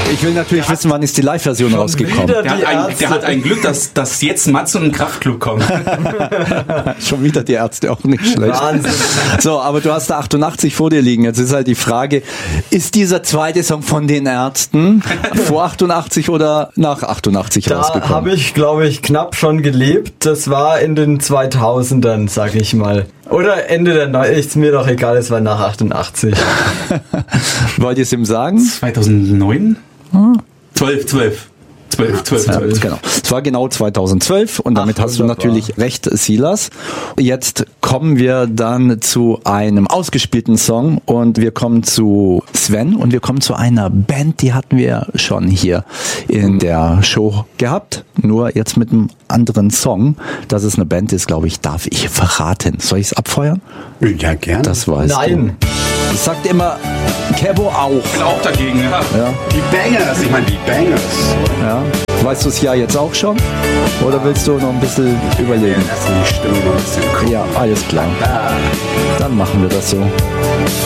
Ich will natürlich wissen, wann ist die Live-Version rausgekommen. Der hat ein Glück, dass jetzt Matze und ein Kraftklub kommen. Schon wieder die Ärzte, auch nicht schlecht. Wahnsinn. So, aber du hast da 88 vor dir liegen. Jetzt ist halt die Frage, ist dieser zweite Song von den Ärzten vor 88 oder nach 88 Da rausgekommen? habe ich, glaube ich, knapp schon gelebt. Das war in den 2000ern, sag ich mal. Oder Ende der ist mir doch egal, es war nach 88. Wollt ihr es ihm sagen? 2009? 12. Genau. Es war genau 2012 und damit hast du natürlich recht, Silas. Jetzt kommen wir dann zu einem ausgespielten Song und wir kommen zu Sven und wir kommen zu einer Band, die hatten wir schon hier in der Show gehabt, nur jetzt mit einem anderen Song. Dass es eine Band ist, glaube ich, darf ich verraten. Soll ich es abfeuern? Ja, gerne. Das weißt Nein. du. Das sagt immer Kebo auch. Ich bin auch dagegen, ja. Ja. Die Bangers, ich meine die Bangers. Ja. Weißt du es ja jetzt auch schon? Oder willst du noch ein bisschen überlegen? Lass die Stimme noch ein bisschen gucken. Ja, alles klar. Dann machen wir das so.